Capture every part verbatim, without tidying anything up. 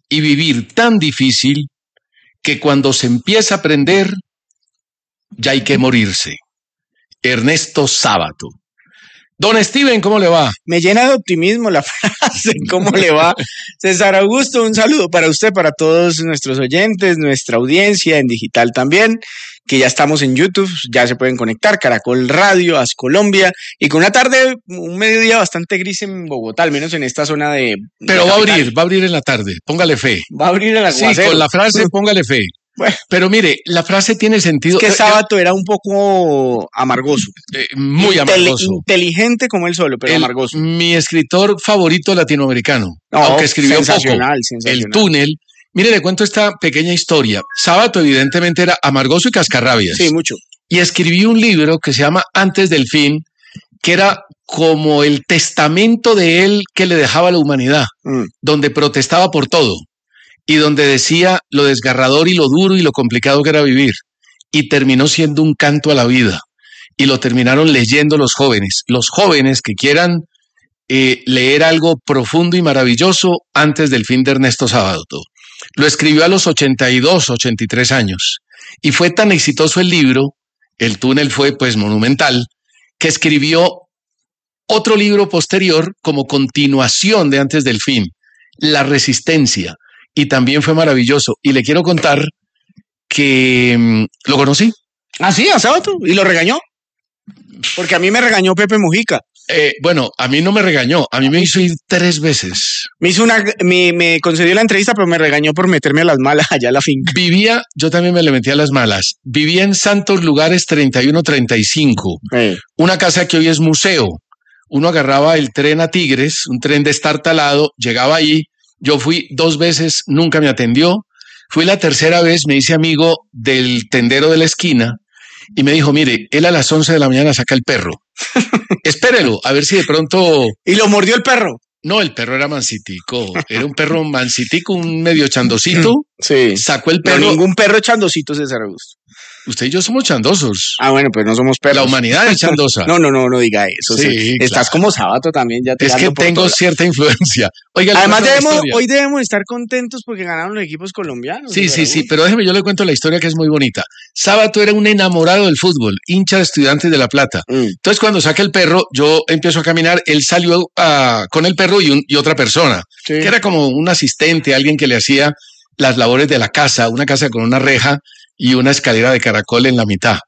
y vivir tan difícil que cuando se empieza a aprender ya hay que morirse. Ernesto Sábato. Don Steven, ¿cómo le va? Me llena de optimismo la frase, ¿cómo le va? César Augusto, un saludo para usted, para todos nuestros oyentes, nuestra audiencia en digital también, que ya estamos en YouTube, ya se pueden conectar, Caracol Radio, As Colombia, y con una tarde, un mediodía bastante gris en Bogotá, al menos en esta zona de... Pero va a abrir, va a abrir en la tarde, póngale fe. Va a abrir el aguacero. Sí, con la frase, póngale fe. Bueno, pero mire, la frase tiene sentido. Es que Sábato era un poco amargoso. Eh, muy Inteli- amargoso. Inteligente como él solo, pero El- amargoso. Mi escritor favorito latinoamericano, No, aunque escribió sensacional, poco. sensacional. El Túnel. Mire, le cuento esta pequeña historia. Sábato evidentemente era amargoso y cascarrabias. Sí, mucho. Y escribió un libro que se llama Antes del Fin, que era como el testamento de él que le dejaba a la humanidad, Mm. donde protestaba por todo y donde decía lo desgarrador y lo duro y lo complicado que era vivir. Y terminó siendo un canto a la vida. Y lo terminaron leyendo los jóvenes. Los jóvenes que quieran eh, leer algo profundo y maravilloso Antes del Fin de Ernesto Sábato. Lo escribió a los ochenta y dos, ochenta y tres años. Y fue tan exitoso el libro, El Túnel fue pues monumental, que escribió otro libro posterior como continuación de Antes del Fin, La Resistencia. Y también fue maravilloso. Y le quiero contar que mm, lo conocí. Ah, sí, a Sábato. ¿Y lo regañó? Porque a mí me regañó Pepe Mujica. Eh, bueno, a mí no me regañó, a mí me hizo ir tres veces. Me hizo una, me, me concedió la entrevista, pero me regañó por meterme a las malas allá a la finca. Vivía, yo también me le metí a las malas, vivía en Santos Lugares treinta y uno treinta y cinco, Eh. una casa que hoy es museo. Uno agarraba el tren a Tigres, un tren destartalado, llegaba ahí, yo fui dos veces, nunca me atendió. Fui la tercera vez, me hice amigo del tendero de la esquina y me dijo, mire, él a las once de la mañana saca el perro. Espérelo, a ver si de pronto... Y lo mordió el perro. No, el perro era mansitico, era un perro mansitico, un medio chandosito. Sí. Sacó el Pero perro. ningún perro chandosito, César Augusto. Usted y yo somos chandosos. Ah, bueno, pues no somos perros. La humanidad es chandosa. No, no, no, no diga eso. Sí, sí. Estás claro. como Sábato también ya Es tirando que por tengo todo lado. cierta influencia. Oiga, le Además, cuento la debemos, historia. hoy debemos estar contentos porque ganaron los equipos colombianos. Sí, César sí, sí, Augusto. pero déjeme, yo le cuento la historia que es muy bonita. Sábato era un enamorado del fútbol, hincha de Estudiantes de La Plata. Mm. Entonces, cuando saca el perro, yo empiezo a caminar, él salió ah, con el perro y, un- y otra persona, Sí. que era como un asistente, alguien que le hacía las labores de la casa, una casa con una reja y una escalera de caracol en la mitad.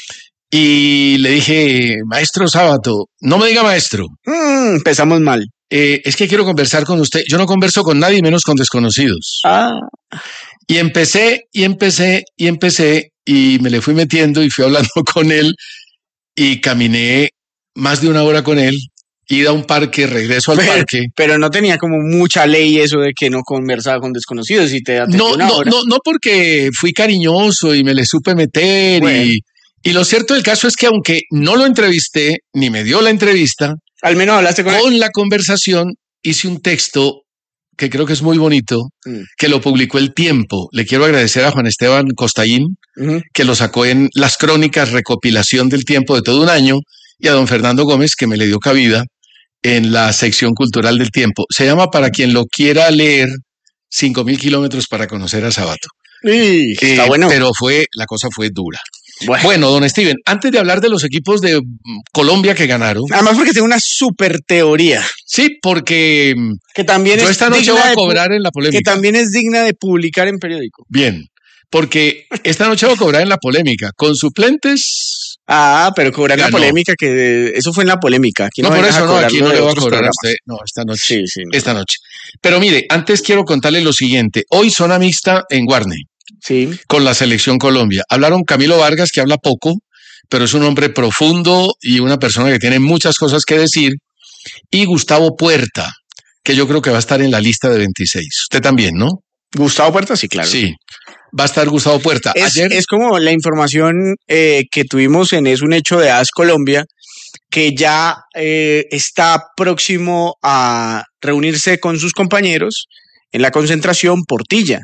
Y le dije, maestro Sábato, no me diga maestro, Mm, empezamos mal. eh, es que quiero conversar con usted. Yo no converso con nadie, menos con desconocidos. Ah. Y empecé, y empecé, y empecé, y me le fui metiendo y fui hablando con él y caminé más de una hora con él, ida a un parque, regreso al Pero, parque. pero no tenía como mucha ley eso de que no conversaba con desconocidos y te atendió No, una no, hora. no, no porque fui cariñoso y me le supe meter Bueno. y, y lo cierto del caso es que aunque no lo entrevisté, ni me dio la entrevista, Al menos hablaste con él. con la conversación hice un texto que creo que es muy bonito, Mm. que lo publicó El Tiempo. Le quiero agradecer a Juan Esteban Costaín, Ujú. que lo sacó en las crónicas, recopilación del tiempo de todo un año, y a don Fernando Gómez, que me le dio cabida en la sección cultural del tiempo. Se llama, para quien lo quiera leer, Cinco mil kilómetros para conocer a Sábato. Sí, está Eh, bueno. Pero fue, la cosa fue dura. Bueno. Bueno, don Steven, antes de hablar de los equipos de mm, Colombia que ganaron, Además porque tengo una super teoría sí, porque mm, que también yo es esta noche digna voy a de pu- cobrar en la que polémica. también es digna de publicar en periódico. Bien, porque esta noche voy a cobrar en la polémica. Con suplentes... Ah, pero cobrar la Ganó. polémica, que eso fue en la polémica. Aquí No, por vengas eso no, cobrarlo aquí no de le voy a otros cobrar a programas. usted. No, esta noche. Sí, sí. no. Esta noche. Pero mire, antes quiero contarle lo siguiente. Hoy zona mixta en Guarne, Sí. con la selección Colombia. Hablaron Camilo Vargas, que habla poco, pero es un hombre profundo y una persona que tiene muchas cosas que decir. Y Gustavo Puerta, que yo creo que va a estar en la lista de veintiséis. Usted también, ¿no? Gustavo Puerta, sí, claro. Sí. Va a estar Gustavo Puerta. Es, Ayer, es como la información eh, que tuvimos en Es un Hecho de As Colombia, que ya eh, está próximo a reunirse con sus compañeros en la concentración Portilla,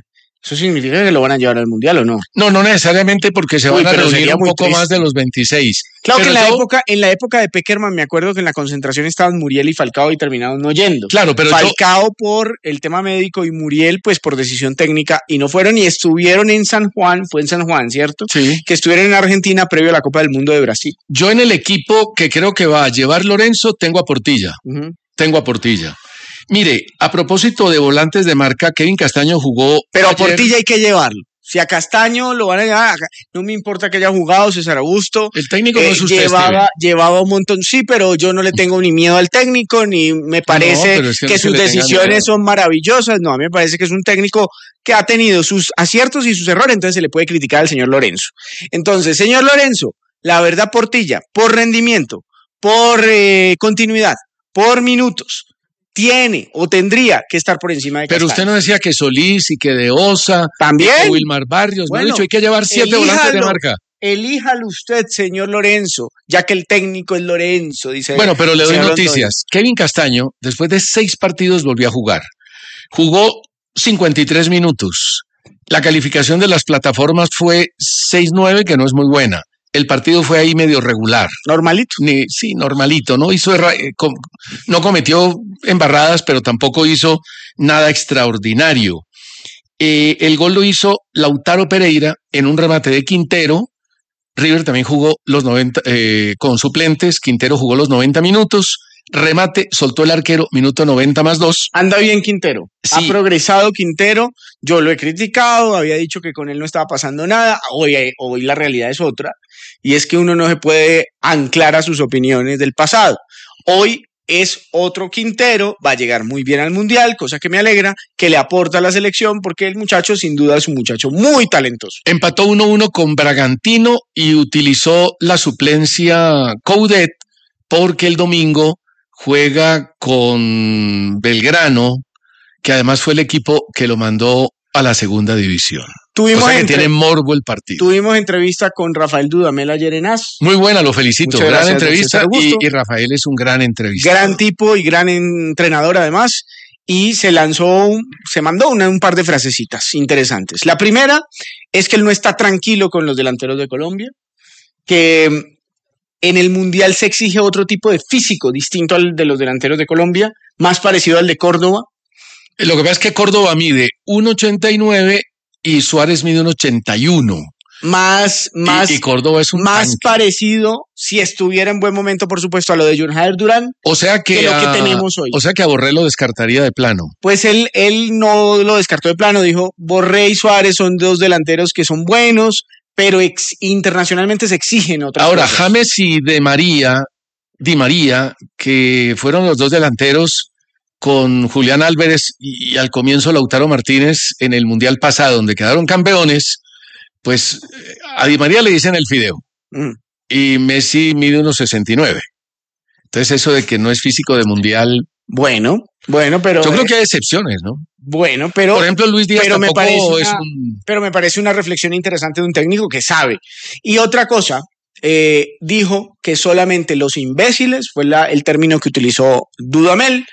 ¿Eso significa que lo van a llevar al Mundial o no? No, no necesariamente porque se Uy, van a pero reunir sería un muy poco triste. más de los veintiséis. Claro Pero que en la, yo- época, en la época de Peckerman me acuerdo que en la concentración estaban Muriel y Falcao y terminaron no yendo. Claro, pero yo- Falcao por el tema médico y Muriel pues por decisión técnica y no fueron y estuvieron en San Juan, fue en San Juan, ¿cierto? Sí. Que estuvieron en Argentina previo a la Copa del Mundo de Brasil. Yo en el equipo que creo que va a llevar Lorenzo tengo a Portilla. Uh-huh. Tengo a Portilla. Mire, a propósito de volantes de marca, Kevin Castaño jugó. Pero a ayer- Portilla hay que llevarlo. Si a Castaño lo van a llevar, no me importa que haya jugado César Augusto. El técnico no eh, es usted, llevaba, Steven. llevaba un montón, sí, pero yo no le tengo ni miedo al técnico, ni me parece pero es que que, no es que sus le tenga decisiones miedo. son maravillosas. No, a mí me parece que es un técnico que ha tenido sus aciertos y sus errores, entonces se le puede criticar al señor Lorenzo. Entonces, señor Lorenzo, la verdad, Portilla, por rendimiento, por eh, continuidad, por minutos, tiene o tendría que estar por encima de Pero Castaño. usted no decía que Solís y que De Osa, También. que Wilmar Barrios. Bueno, Me ha dicho, hay que llevar siete volantes de elíjalo. marca. Elíjalo usted, señor Lorenzo, ya que el técnico es Lorenzo, dice. Bueno, pero le doy señor noticias. Kevin Castaño, después de seis partidos, volvió a jugar. Jugó cincuenta y tres minutos. La calificación de las plataformas fue seis nueve, que no es muy buena. El partido fue ahí medio regular. Normalito. Ni, sí, normalito. No hizo erra- eh, com- no cometió embarradas, pero tampoco hizo nada extraordinario. Eh, el gol lo hizo Lautaro Pereira en un remate de Quintero. River también jugó los noventa eh, con suplentes. Quintero jugó los noventa minutos. Remate, soltó el arquero, minuto noventa más dos. Anda bien Quintero. Sí. Ha progresado Quintero. Yo lo he criticado, había dicho que con él no estaba pasando nada. Hoy, hoy la realidad es otra. Y es que uno no se puede anclar a sus opiniones del pasado. Hoy es otro Quintero, va a llegar muy bien al Mundial, cosa que me alegra, que le aporta a la selección, porque el muchacho sin duda es un muchacho muy talentoso. Empató uno uno con Bragantino y utilizó la suplencia Coudet porque el domingo juega con Belgrano, que además fue el equipo que lo mandó a la segunda división. Tuvimos, O sea que entre... tiene morbo el partido. Tuvimos entrevista con Rafael Dudamel ayer en A S. Muy buena, lo felicito. Muchas gran gracias, entrevista don César y, y Rafael es un gran entrevistador. Gran tipo y gran entrenador además. Y se lanzó, se mandó una, un par de frasecitas interesantes. La primera es que él no está tranquilo con los delanteros de Colombia, que en el Mundial se exige otro tipo de físico distinto al de los delanteros de Colombia, más parecido al de Córdoba. Lo que pasa es que Córdoba mide uno ochenta y nueve y Suárez mide uno ochenta y uno. Más, más, y, y Córdoba es un más tanque. parecido, si estuviera en buen momento, por supuesto, a lo de John Jader Durán. O sea que, que lo que a, tenemos hoy. O sea que a Borré lo descartaría de plano. Pues él, él no lo descartó de plano, dijo, Borré y Suárez son dos delanteros que son buenos, pero ex, internacionalmente se exigen otras Ahora, cosas. James y De María, Di María, que fueron los dos delanteros con Julián Álvarez y, y al comienzo Lautaro Martínez en el Mundial pasado, donde quedaron campeones, pues a Di María le dicen el fideo. Mm. Y Messi mide uno sesenta y nueve. Entonces eso de que no es físico de Mundial... Bueno, bueno, pero... Yo creo que hay excepciones, ¿no? Bueno, pero... Por ejemplo, Luis Díaz pero me tampoco parece es una, un... Pero me parece una reflexión interesante de un técnico que sabe. Y otra cosa, eh, dijo que solamente los imbéciles, fue la, el término que utilizó Dudamel,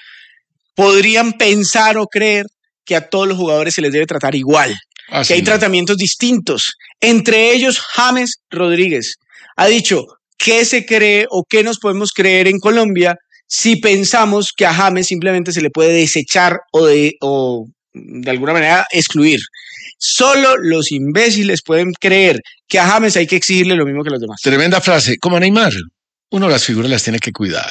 podrían pensar o creer que a todos los jugadores se les debe tratar igual. Ah, que sí, hay no. tratamientos distintos. Entre ellos, James Rodríguez ha dicho, ¿qué se cree o qué nos podemos creer en Colombia si pensamos que a James simplemente se le puede desechar o de, o de alguna manera excluir? Solo los imbéciles pueden creer que a James hay que exigirle lo mismo que a los demás. Tremenda frase. Como a Neymar, uno las figuras las tiene que cuidar.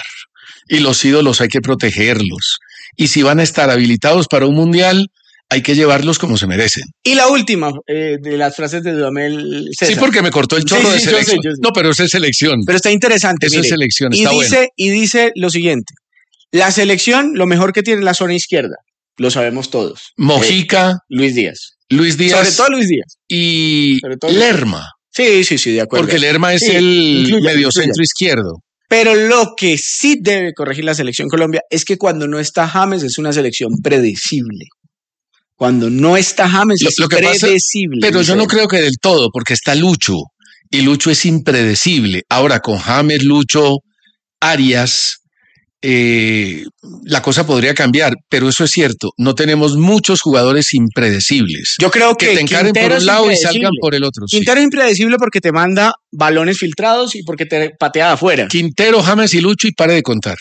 Y los ídolos hay que protegerlos. Y si van a estar habilitados para un mundial, hay que llevarlos como se merecen. Y la última eh, de las frases de Dudamel César. Sí, porque me cortó el chorro Sí, sí, de yo sé, selección. yo sé. No, pero eso es selección. Pero está interesante. Eso mire. es selección, y está dice, bueno. Y dice lo siguiente, la selección lo mejor que tiene es la zona izquierda, lo sabemos todos. Mojica, Eh, Luis Díaz. Luis Díaz Sobre todo Luis Díaz. y Sobre todo Lerma. Sí, sí, sí, de acuerdo. Porque Lerma es Sí, el incluya, mediocentro incluya. izquierdo. Pero lo que sí debe corregir la selección Colombia es que cuando no está James es una selección predecible. Cuando no está James Lo- es lo que pasa- predecible. Pero yo no dice. creo que del todo, porque está Lucho. Y Lucho es impredecible. Ahora, con James, Lucho, Arias eh, la cosa podría cambiar, pero eso es cierto, no tenemos muchos jugadores impredecibles. Yo creo que, que te encaren por un lado y salgan por el otro. Quintero sí. Es impredecible porque te manda balones filtrados y porque te patea de afuera. Quintero, James y Lucho y pare de contar.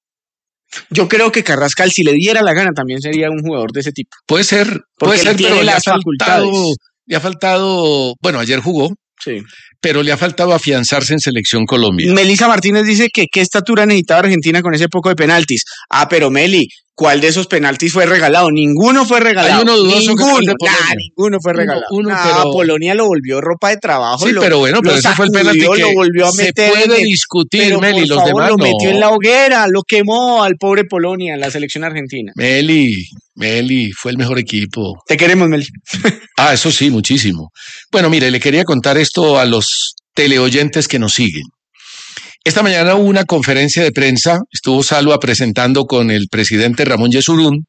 Yo creo que Carrascal, si le diera la gana, también sería un jugador de ese tipo. Puede ser, puede ser, pero le ha faltado, le ha faltado, bueno, ayer jugó, sí, pero le ha faltado afianzarse en Selección Colombia. Melissa Martínez dice que qué estatura necesitaba Argentina con ese poco de penaltis. Ah, pero Meli, ¿cuál de esos penaltis fue regalado? Ninguno fue regalado. Hay uno dudoso ninguno, que fue nah, ninguno fue regalado. Uno, uno, nah, pero... Polonia lo volvió ropa de trabajo. Sí, lo, pero bueno, pero ese fue el penalti que lo volvió a meter se puede en el, discutir, pero Meli, los favor, demás lo no. metió en la hoguera, lo quemó al pobre Polonia en la selección argentina. Meli, Meli, fue el mejor equipo. Te queremos, Meli. Ah, eso sí, muchísimo. Bueno, mire, le quería contar esto a los teleoyentes que nos siguen. Esta mañana hubo una conferencia de prensa, estuvo Salva presentando con el presidente Ramón Yesurún,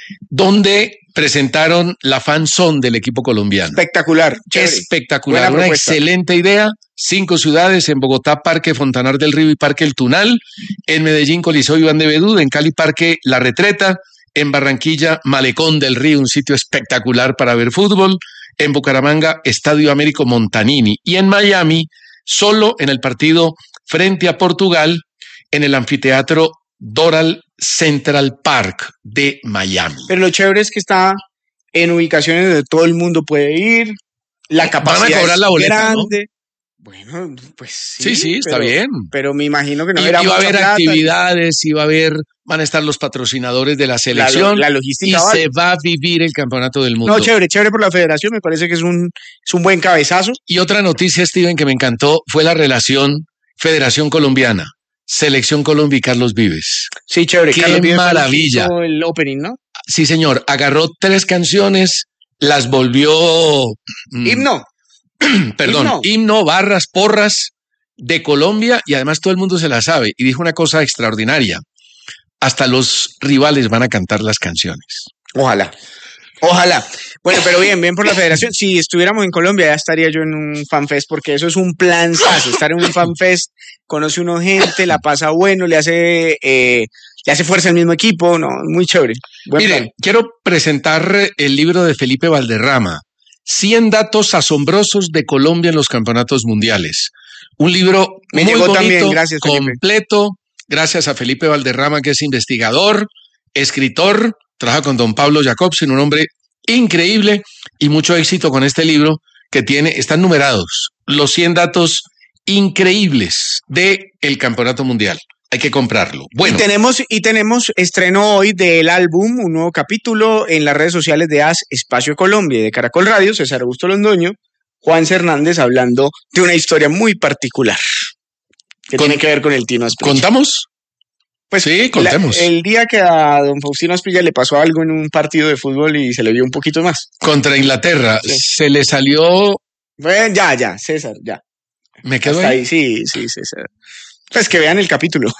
donde presentaron la fanzone del equipo colombiano. Espectacular. Chévere. Espectacular, buena una propuesta. Excelente idea. Cinco ciudades, en Bogotá, Parque Fontanar del Río y Parque El Tunal, en Medellín, Coliseo Iván de Bedú, en Cali, Parque La Retreta, en Barranquilla, Malecón del Río, un sitio espectacular para ver fútbol, en Bucaramanga, Estadio Américo Montanini, y en Miami, solo en el partido frente a Portugal, en el anfiteatro Doral Central Park de Miami. Pero lo chévere es que está en ubicaciones donde todo el mundo puede ir, la capacidad van a cobrar es la boleta, grande. ¿no? Bueno, pues sí. Sí, sí, está pero, bien. Pero me imagino que no y, habrá iba a haber plata, actividades, iba a haber, van a estar los patrocinadores de la selección. La, la logística y vale. se va a vivir el campeonato del mundo. No, chévere, chévere por la federación, me parece que es un, es un buen cabezazo. Y otra noticia, Steven, que me encantó, fue la relación Federación Colombiana, Selección Colombia y Carlos Vives. Sí, chévere. Qué Carlos Vives maravilla. Hizo el opening, ¿no? Sí, señor. Agarró tres canciones, las volvió... Himno. Perdón, himno. himno, barras, porras de Colombia, y además todo el mundo se la sabe. Y dijo una cosa extraordinaria. Hasta los rivales van a cantar las canciones. Ojalá. Ojalá. Bueno, pero bien, bien por la federación. Si estuviéramos en Colombia, ya estaría yo en un fanfest, porque eso es un planzazo. Estar en un fanfest, conoce uno gente, la pasa bueno, le hace, eh, le hace fuerza al mismo equipo, no, muy chévere. Buen Mire, plan. quiero presentar el libro de Felipe Valderrama, cien datos asombrosos de Colombia en los campeonatos mundiales. Un libro Me muy llegó bonito, también, gracias, completo, gracias a Felipe Valderrama, que es investigador, escritor, trabaja con don Pablo Jacobsen, un hombre increíble, y mucho éxito con este libro que tiene, están numerados, los cien datos increíbles del campeonato mundial. Hay que comprarlo. Bueno. Y tenemos, y tenemos estreno hoy del álbum, un nuevo capítulo en las redes sociales de A S Espacio Colombia y de Caracol Radio, César Augusto Londoño, Juan Hernández, hablando de una historia muy particular que con, tiene que ver con el Tino Asprilla. ¿Contamos? Pues sí, contemos. La, el día que a don Faustino Asprilla le pasó algo en un partido de fútbol y se le vio un poquito más. Contra Inglaterra, sí. Se le salió... Bueno, ya, ya, César, ya. ¿Me quedo Hasta ahí? ahí? Sí, sí, César. Pues que vean el capítulo.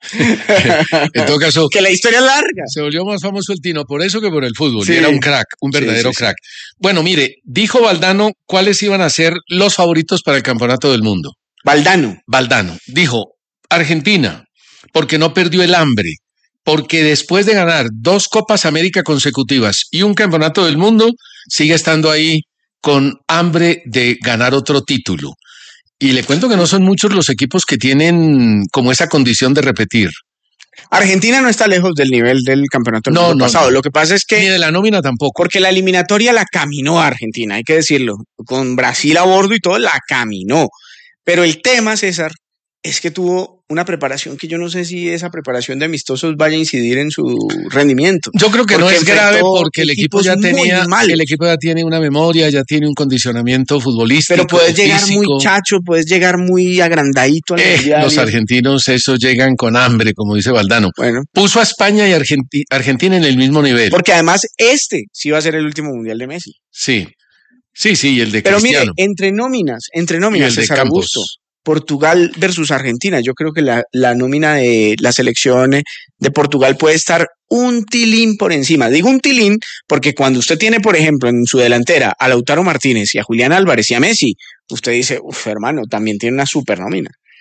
En todo caso, que la historia es larga. Se volvió más famoso el Tino por eso que por el fútbol. Sí. Y era un crack, un verdadero sí, sí, crack. Sí. Bueno, mire, dijo Valdano cuáles iban a ser los favoritos para el campeonato del mundo. Valdano. Valdano. Dijo Argentina, porque no perdió el hambre, porque después de ganar dos Copas América consecutivas y un campeonato del mundo, sigue estando ahí con hambre de ganar otro título. Y le cuento que no son muchos los equipos que tienen como esa condición de repetir. Argentina no está lejos del nivel del campeonato no, no, pasado. No. Lo que pasa es que... Ni de la nómina tampoco. Porque la eliminatoria la caminó a Argentina, hay que decirlo. Con Brasil a bordo y todo, la caminó. Pero el tema, César, es que tuvo una preparación que yo no sé si esa preparación de amistosos vaya a incidir en su rendimiento. Yo creo que porque no es grave porque el equipo ya tenía, el equipo ya tiene una memoria, ya tiene un condicionamiento futbolístico. Pero puedes llegar físico. muy chacho, puedes llegar muy agrandadito al eh, mundial. Los argentinos, esos llegan con hambre, como dice Valdano. Bueno. Puso a España y Argenti- Argentina en el mismo nivel. Porque además este sí va a ser el último mundial de Messi. Sí, sí, sí, y el de Pero Cristiano. mire, entre nóminas, entre nóminas, y el de César Campos. Augusto. Portugal versus Argentina. Yo creo que la, la nómina de la selección de Portugal puede estar un tilín por encima. Digo un tilín porque cuando usted tiene, por ejemplo, en su delantera a Lautaro Martínez y a Julián Álvarez y a Messi, usted dice, uff, hermano, también tiene una super nómina.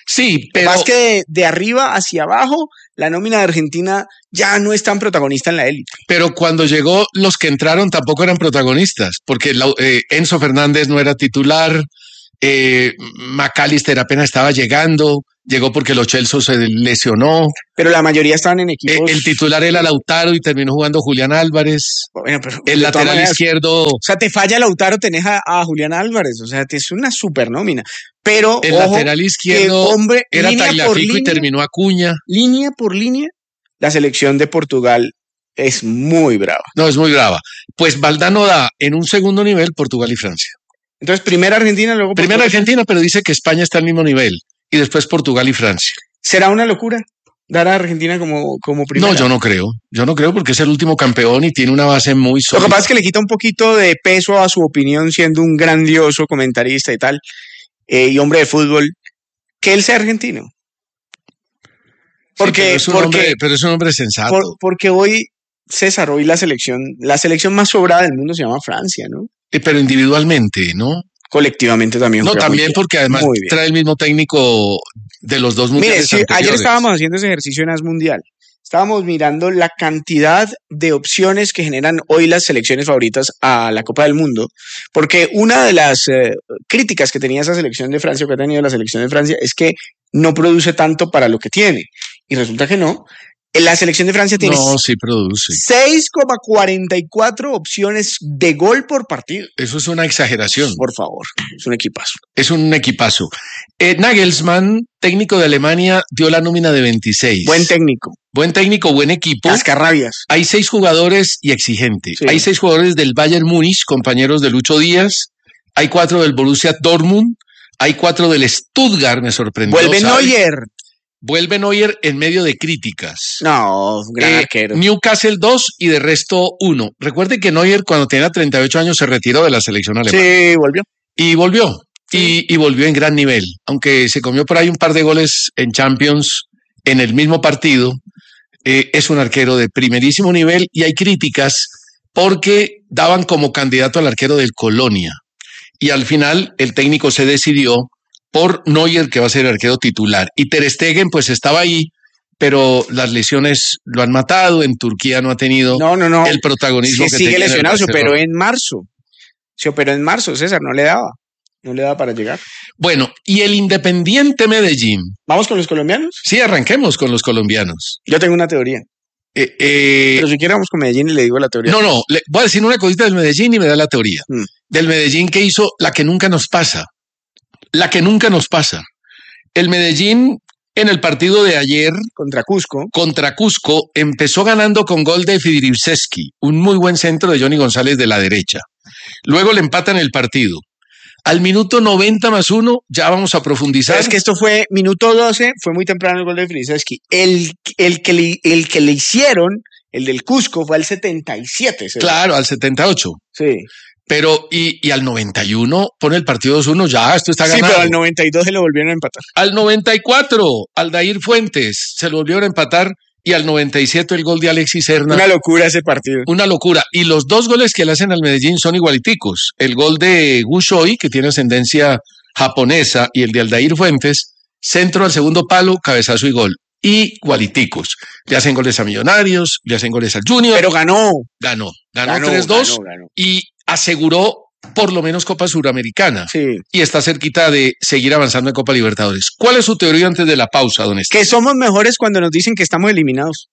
Sí, pero... Más que de, de arriba hacia abajo, la nómina de Argentina ya no es tan protagonista en la élite. Pero cuando llegó, los que entraron tampoco eran protagonistas, porque la, eh, Enzo Fernández no era titular, eh, McAllister apenas estaba llegando, llegó porque Lo Celso se lesionó. Pero la mayoría estaban en equipos... Eh, el titular era Lautaro y terminó jugando Julián Álvarez. Bueno, pero el lateral maneras, izquierdo... O sea, te falla Lautaro, tenés a, a Julián Álvarez, o sea, te es una super nómina. Pero, el ojo, lateral izquierdo hombre, era Tagliafico y terminó Acuña. Línea por línea, la selección de Portugal es muy brava. No, es muy brava. Pues Valdano da en un segundo nivel Portugal y Francia. Entonces, primera Argentina, luego Portugal. Primera Argentina, pero dice que España está al mismo nivel. Y después Portugal y Francia. ¿Será una locura dar a Argentina como, como primera? No, yo no creo. Yo no creo porque es el último campeón y tiene una base muy sólida. Lo que pasa es que le quita un poquito de peso a su opinión siendo un grandioso comentarista y tal, eh, y hombre de fútbol, que él sea argentino. Porque, sí, pero, es un porque, hombre, pero es un hombre sensato. Por, porque hoy, César, hoy la selección, la selección más sobrada del mundo se llama Francia, ¿no? Eh, pero individualmente, ¿no? Colectivamente también. No, también porque además trae el mismo técnico de los dos mundiales. Mire, sí, ayer estábamos haciendo ese ejercicio en As Mundial. Estábamos mirando la cantidad de opciones que generan hoy las selecciones favoritas a la Copa del Mundo, porque una de las eh, críticas que tenía esa selección de Francia, o que ha tenido la selección de Francia, es que no produce tanto para lo que tiene. Y resulta que no. La selección de Francia tiene no, sí produce. seis coma cuarenta y cuatro opciones de gol por partido. Eso es una exageración. Por favor, es un equipazo. Es un equipazo. Eh, Nagelsmann, técnico de Alemania, dio la nómina de veintiséis. Buen técnico. Buen técnico, buen equipo. Cascarrabias. Hay seis jugadores y exigente. Sí. Hay seis jugadores del Bayern Múnich, compañeros de Lucho Díaz. Hay cuatro del Borussia Dortmund. Hay cuatro del Stuttgart, me sorprendió. Vuelve ¿sabes? Neuer. Vuelve Neuer en medio de críticas. No, gran eh, arquero. Newcastle dos y de resto uno. Recuerden que Neuer cuando tenía treinta y ocho años se retiró de la selección alemana. Sí, volvió. Y volvió. Sí. Y, y volvió en gran nivel. Aunque se comió por ahí un par de goles en Champions en el mismo partido, eh, es un arquero de primerísimo nivel y hay críticas porque daban como candidato al arquero del Colonia. Y al final el técnico se decidió por Neuer, que va a ser el arquero titular. Y Ter Stegen, pues estaba ahí, pero las lesiones lo han matado. En Turquía no ha tenido no, no, no. el protagonismo sí, que sigue tenía. Lesionado, se operó en marzo. Se operó en marzo, César, no le daba. No le daba para llegar. Bueno, y el Independiente Medellín. ¿Vamos con los colombianos? Sí, arranquemos con los colombianos. Yo tengo una teoría. Eh, eh, pero si quiere vamos con Medellín y le digo la teoría. No, no, le voy a decir una cosita del Medellín y me da la teoría. Mm. Del Medellín que hizo la que nunca nos pasa. La que nunca nos pasa. El Medellín en el partido de ayer contra Cusco, contra Cusco empezó ganando con gol de Fidrivsevski, un muy buen centro de Johnny González de la derecha. Luego le empatan el partido. Al minuto noventa más uno, ya vamos a profundizar. Pero es que esto fue minuto doce, fue muy temprano el gol de Fidrivsevski. El, el, que le, el que le hicieron, el del Cusco, fue al setenta y siete. ¿sí? Claro, al setenta y ocho. Sí. Pero, y, y al noventa y uno pone el partido dos uno, ya, esto está ganado. Sí, pero al noventa y dos se lo volvieron a empatar. Al noventa y cuatro, Aldair Fuentes se lo volvieron a empatar y al noventa y siete el gol de Alexis Serna. Una locura ese partido. Una locura. Y los dos goles que le hacen al Medellín son igualiticos. El gol de Gushoi, que tiene ascendencia japonesa, y el de Aldair Fuentes, centro al segundo palo, cabezazo y gol. Igualiticos. Le hacen goles a Millonarios, le hacen goles al Junior. Pero ganó. Ganó. Ganó tres dos y aseguró por lo menos Copa Suramericana. Sí. Y está cerquita de seguir avanzando en Copa Libertadores. ¿Cuál es su teoría antes de la pausa, don Esteban? Que somos mejores cuando nos dicen que estamos eliminados.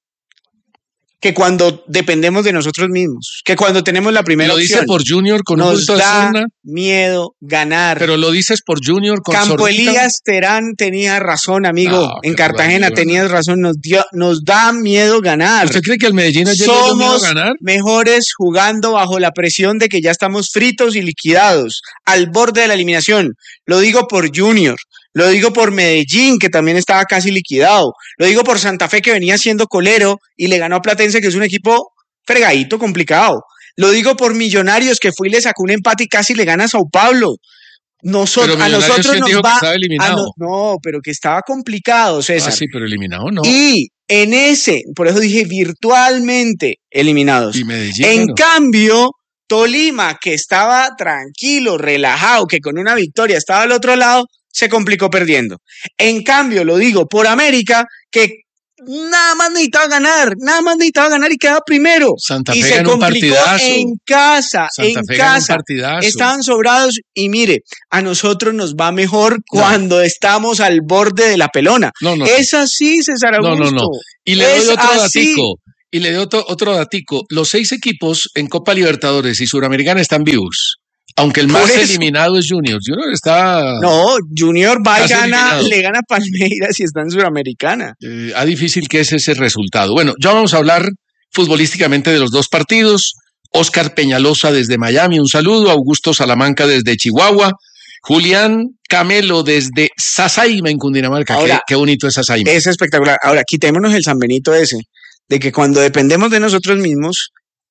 Que cuando dependemos de nosotros mismos. Que cuando tenemos la primera Lo opción. dice por Junior con un nos punto de da zona. miedo ganar. Pero lo dices por Junior con Campo Zorrita. Elías Terán tenía razón, amigo. No, en qué Cartagena barbaridad. tenías razón. Nos, dio, nos da miedo ganar. ¿Usted cree que el Medellín ayer le dio miedo Somos ganar? mejores jugando bajo la presión de que ya estamos fritos y liquidados, al borde de la eliminación. Lo digo por Junior, lo digo por Medellín, que también estaba casi liquidado, lo digo por Santa Fe, que venía siendo colero y le ganó a Platense, que es un equipo fregadito, complicado. Lo digo por Millonarios, que fue y le sacó un empate y casi le gana a Sao Paulo. Nosot Pero a nosotros ¿quién nos dijo que va estaba eliminado? a no, no, pero que estaba complicado, César. Ah, sí, pero eliminado no. Y en ese, por eso dije virtualmente eliminados. Y Medellín, en bueno. cambio, Tolima, que estaba tranquilo, relajado, que con una victoria estaba al otro lado, se complicó perdiendo. En cambio, lo digo por América, que nada más necesitaba ganar, nada más necesitaba ganar y quedaba primero. Santa Fe y se ganó un complicó partidazo. en casa, Santa en Fe ganó un casa. partidazo. Estaban sobrados y mire, a nosotros nos va mejor cuando no. estamos al borde de la pelona. No, no, es así, César Augusto. No, no, no. Y le doy otro así. datico. Y le doy otro, otro datico. Los seis equipos en Copa Libertadores y Suramericana están vivos. Aunque el más eliminado es Junior. Junior está... No, Junior va y gana, le gana a Palmeiras y está en Suramericana. Eh, a difícil que es ese resultado. Bueno, ya vamos a hablar futbolísticamente de los dos partidos. Oscar Peñalosa desde Miami, un saludo. Augusto Salamanca desde Chihuahua. Julián Camelo desde Sasaima en Cundinamarca. Ahora, qué, qué bonito es Sasaima. Es espectacular. Ahora, quitémonos el San Benito ese, de que cuando dependemos de nosotros mismos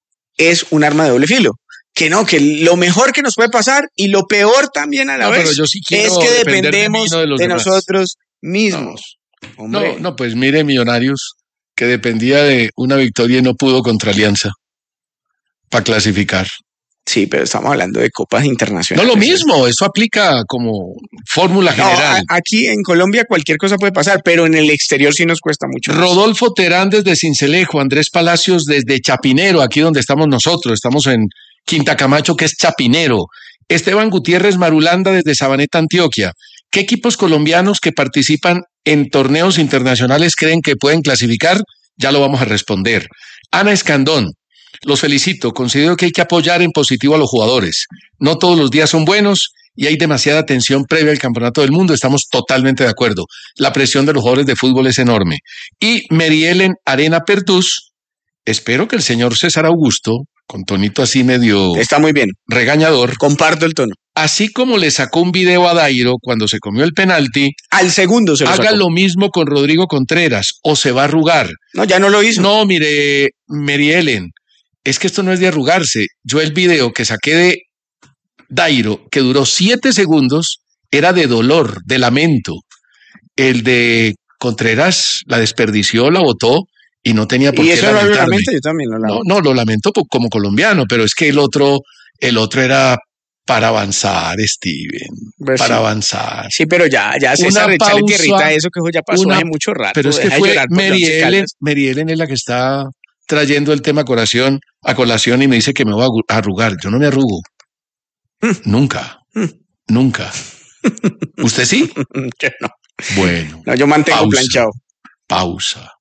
es un arma de doble filo. Que no, que lo mejor que nos puede pasar y lo peor también a la no, vez pero yo sí quiero es que dependemos de, de, de nosotros mismos. No, no, no, pues mire Millonarios, que dependía de una victoria y no pudo contra Alianza para clasificar. Sí, pero estamos hablando de copas internacionales. No, lo mismo, eso aplica como fórmula no, general. A, aquí en Colombia cualquier cosa puede pasar, pero en el exterior sí nos cuesta mucho. Rodolfo Terán desde Cincelejo, Andrés Palacios desde Chapinero, aquí donde estamos nosotros, estamos en Quinta Camacho, que es Chapinero. Esteban Gutiérrez Marulanda desde Sabaneta, Antioquia. ¿Qué equipos colombianos que participan en torneos internacionales creen que pueden clasificar? Ya lo vamos a responder. Ana Escandón. Los felicito, considero que hay que apoyar en positivo a los jugadores. No todos los días son buenos y hay demasiada tensión previa al Campeonato del Mundo, estamos totalmente de acuerdo. La presión de los jugadores de fútbol es enorme. Y Mary Ellen Arena Pertus, espero que el señor César Augusto, con tonito así medio... Está muy bien. Regañador. Comparto el tono. Así como le sacó un video a Dairo cuando se comió el penalti, al segundo se lo haga sacó. Lo mismo con Rodrigo Contreras o se va a arrugar. No, ya no lo hizo. No, mire, Mary Ellen, es que esto no es de arrugarse. Yo el video que saqué de Dairo, que duró siete segundos, era de dolor, de lamento. El de Contreras la desperdició, la botó y no tenía por ¿Y qué eso lamentarme. Lo lamento? Yo también lo lamento. No, no, lo lamento como colombiano, pero es que el otro, el otro era para avanzar, Steven, pues para sí. avanzar. Sí, pero ya, ya César, echarle tierrita a eso que ya pasó una, hace mucho rato. Pero es que fue Mary Ellen, Mary Ellen es la que está trayendo el tema a colación, a colación y me dice que me voy a arrugar. Yo no me arrugo. Mm. Nunca. Mm. Nunca. ¿Usted sí? Yo no. Bueno. No, yo mantengo pausa, planchado. Pausa.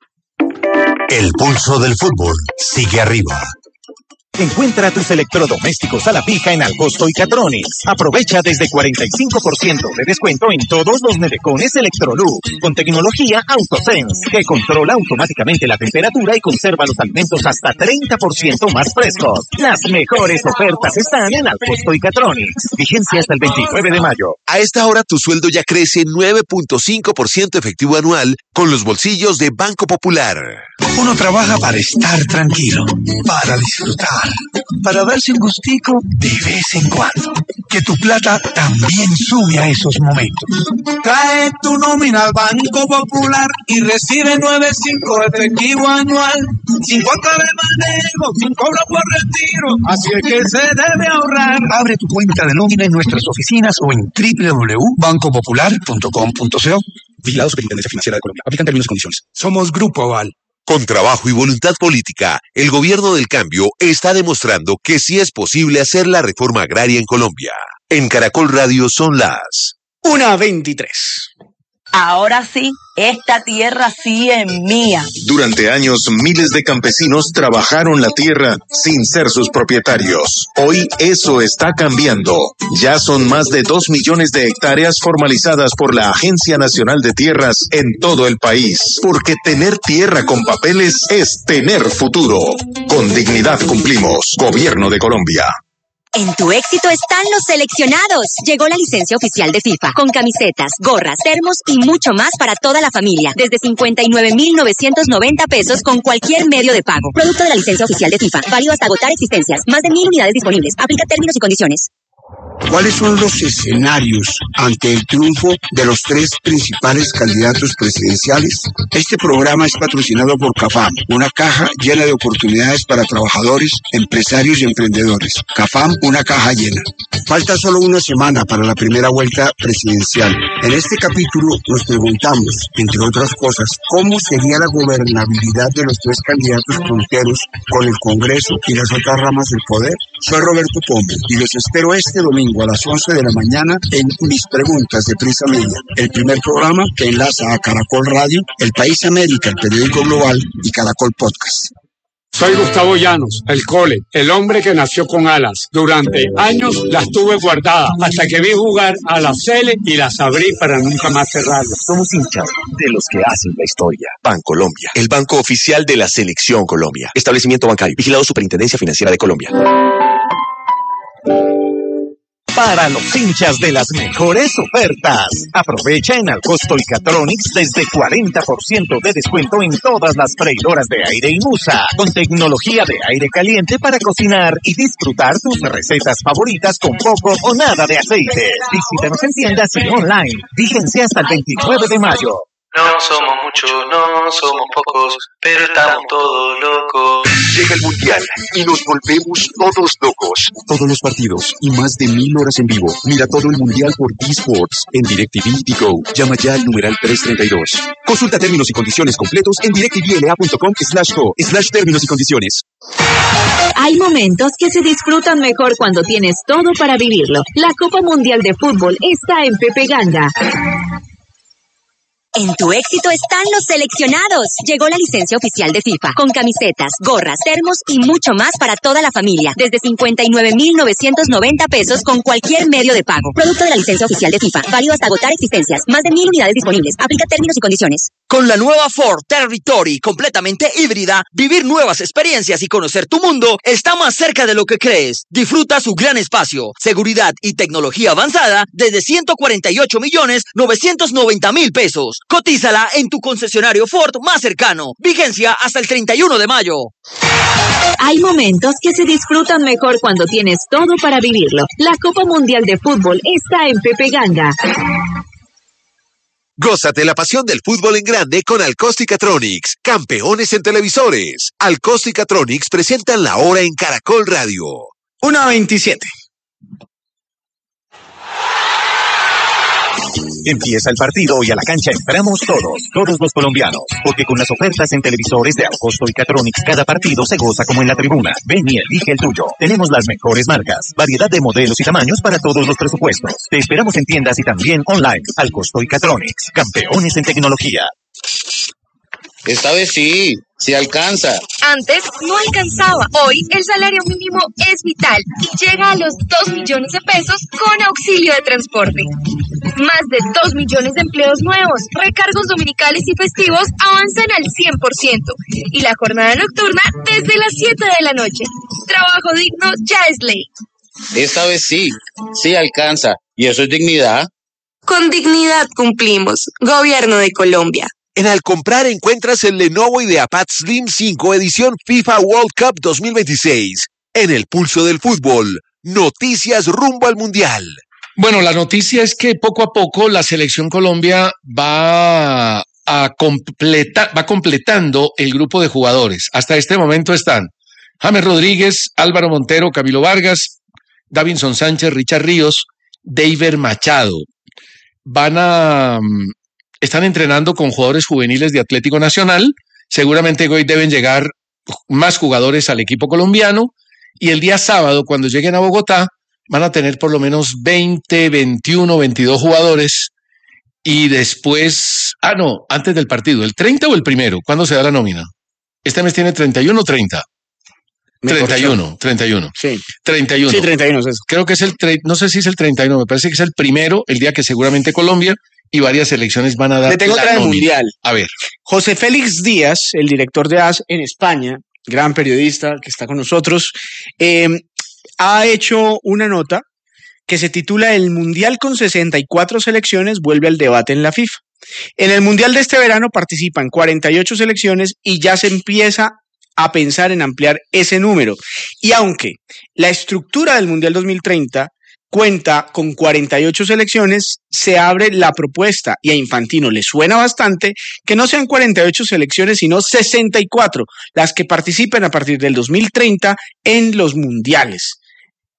El pulso del fútbol sigue arriba. Encuentra tus electrodomésticos a la fija en Alcosto y Catronics. Aprovecha desde cuarenta y cinco por ciento de descuento en todos los nevecones Electrolux con tecnología AutoSense que controla automáticamente la temperatura y conserva los alimentos hasta treinta por ciento más frescos. Las mejores ofertas están en Alcosto y Catronics. Vigencia hasta el veintinueve de mayo. A esta hora tu sueldo ya crece nueve punto cinco por ciento efectivo anual con los bolsillos de Banco Popular. Uno trabaja para estar tranquilo, para disfrutar, para darse un gustico de vez en cuando. Que tu plata también sume a esos momentos. Trae tu nómina al Banco Popular y recibe nueve punto cinco efectivo anual. Sin cuota de manejo, sin cobro por retiro. Así es que se debe ahorrar. Abre tu cuenta de nómina en nuestras oficinas o en doble u doble u doble u punto banco popular punto com punto co. Vigilado Superintendencia Financiera de Colombia. Aplican términos y condiciones. Somos Grupo Aval. Con trabajo y voluntad política, el gobierno del cambio está demostrando que sí es posible hacer la reforma agraria en Colombia. En Caracol Radio son las una veintitrés. Ahora sí, esta tierra sí es mía. Durante años, miles de campesinos trabajaron la tierra sin ser sus propietarios. Hoy eso está cambiando. Ya son más de dos millones de hectáreas formalizadas por la Agencia Nacional de Tierras en todo el país. Porque tener tierra con papeles es tener futuro. Con dignidad cumplimos. Gobierno de Colombia. En tu éxito están los seleccionados. Llegó la licencia oficial de FIFA con camisetas, gorras, termos y mucho más para toda la familia. Desde cincuenta y nueve mil novecientos noventa pesos con cualquier medio de pago. Producto de la licencia oficial de FIFA. Válido hasta agotar existencias. Más de mil unidades disponibles. Aplica términos y condiciones. ¿Cuáles son los escenarios ante el triunfo de los tres principales candidatos presidenciales? Este programa es patrocinado por CAFAM, una caja llena de oportunidades para trabajadores, empresarios y emprendedores. CAFAM, una caja llena. Falta solo una semana para la primera vuelta presidencial. En este capítulo nos preguntamos, entre otras cosas, cómo sería la gobernabilidad de los tres candidatos punteros con el Congreso y las otras ramas del poder. Soy Roberto Pombo y los espero este domingo a las once de la mañana en Mis Preguntas de Prisa Media, el primer programa que enlaza a Caracol Radio, El País América, el periódico global y Caracol Podcast. Soy Gustavo Llanos, el Cole, el hombre que nació con alas. Durante años las tuve guardadas hasta que vi jugar a la Cele y las abrí para nunca más cerrarlas. Somos hinchas de los que hacen la historia. Bancolombia, el banco oficial de la Selección Colombia. Establecimiento bancario, vigilado Superintendencia Financiera de Colombia. Para los hinchas de las mejores ofertas, aprovecha en Alcosto y Catronics desde cuarenta por ciento de descuento en todas las freidoras de aire y Musa, con tecnología de aire caliente para cocinar y disfrutar tus recetas favoritas con poco o nada de aceite. Visítanos en tiendas y online. Vigencia hasta el veintinueve de mayo. No somos muchos, no somos pocos, pero estamos todos locos. Llega el Mundial y nos volvemos todos locos. Todos los partidos y más de mil horas en vivo. Mira todo el Mundial por D-Sports en DirecTV y Go. Llama ya al numeral trescientos treinta y dos. Consulta términos y condiciones completos en directvla.com slash go slash términos y condiciones. Hay momentos que se disfrutan mejor cuando tienes todo para vivirlo. La Copa Mundial de Fútbol está en Pepe Ganga. En tu éxito están los seleccionados. Llegó la licencia oficial de FIFA, con camisetas, gorras, termos y mucho más para toda la familia, desde cincuenta y nueve mil novecientos noventa pesos con cualquier medio de pago. Producto de la licencia oficial de FIFA, válido hasta agotar existencias. Más de mil unidades disponibles. Aplica términos y condiciones. Con la nueva Ford Territory, completamente híbrida, vivir nuevas experiencias y conocer tu mundo está más cerca de lo que crees. Disfruta su gran espacio, seguridad y tecnología avanzada desde ciento cuarenta y ocho millones novecientos noventa mil pesos. Cotízala en tu concesionario Ford más cercano. Vigencia hasta el treinta y uno de mayo. Hay momentos que se disfrutan mejor cuando tienes todo para vivirlo. La Copa Mundial de Fútbol está en Pepe Ganga. Gózate la pasión del fútbol en grande con Alcosto y Catronics, campeones en televisores. Alcosto y Catronics presentan la hora en Caracol Radio. una veintisiete. Empieza el partido y a la cancha entramos todos, todos los colombianos, porque con las ofertas en televisores de Alcosto y Catronics, cada partido se goza como en la tribuna. Ven y elige el tuyo. Tenemos las mejores marcas, variedad de modelos y tamaños para todos los presupuestos. Te esperamos en tiendas y también online. Alcosto y Catronics, campeones en tecnología. Esta vez sí, sí alcanza. Antes no alcanzaba. Hoy el salario mínimo es vital y llega a los dos millones de pesos con auxilio de transporte. Más de dos millones de empleos nuevos, recargos dominicales y festivos avanzan al cien por ciento y la jornada nocturna desde las siete de la noche. Trabajo digno ya es ley. Esta vez sí, sí alcanza. ¿Y eso es dignidad? Con dignidad cumplimos. Gobierno de Colombia. En Al Comprar encuentras el Lenovo IdeaPad Slim cinco edición FIFA World Cup dos mil veintiséis. En el pulso del fútbol, noticias rumbo al Mundial. Bueno, la noticia es que poco a poco la Selección Colombia va a completar, va completando el grupo de jugadores. Hasta este momento están James Rodríguez, Álvaro Montero, Camilo Vargas, Davinson Sánchez, Richard Ríos, Deiver Machado. Van a... Están entrenando con jugadores juveniles de Atlético Nacional. Seguramente hoy deben llegar más jugadores al equipo colombiano. Y el día sábado, cuando lleguen a Bogotá, van a tener por lo menos veinte, veintiuno, veintidós jugadores. Y después, ah, no, antes del partido, ¿el treinta o el primero? ¿Cuándo se da la nómina? Este mes tiene treinta y uno o treinta. treinta y uno, treinta y uno. Sí. treinta y uno. Sí, treinta y uno es eso. Creo que es el, no sé si es el treinta y uno, me parece que es el primero, el día que seguramente Colombia y varias selecciones van a dar. Le tengo la otra del nómina. Mundial. A ver. José Félix Díaz, el director de A S en España, gran periodista que está con nosotros, eh, ha hecho una nota que se titula El Mundial con sesenta y cuatro selecciones vuelve al debate en la FIFA. En el Mundial de este verano participan cuarenta y ocho selecciones y ya se empieza a pensar en ampliar ese número. Y aunque la estructura del Mundial dos mil treinta cuenta con cuarenta y ocho selecciones, se abre la propuesta y a Infantino le suena bastante que no sean cuarenta y ocho selecciones, sino sesenta y cuatro las que participen a partir del dos mil treinta en los mundiales.